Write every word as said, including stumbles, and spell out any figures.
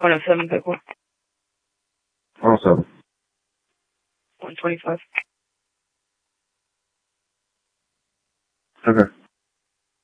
one oh seven, pick one. one oh seven. one twenty-five. Okay.